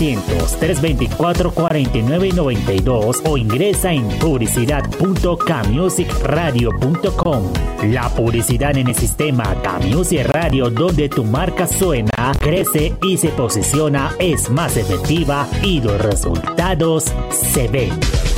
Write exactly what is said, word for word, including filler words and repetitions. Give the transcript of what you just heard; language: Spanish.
ochocientos, trescientos veinticuatro, cuarenta y nueve noventa y dos o ingresa en publicidad punto camusic radio punto com. La publicidad en el sistema Camusic Radio, donde tu marca suena, crece y se posiciona, es más efectiva y los resultados se ven.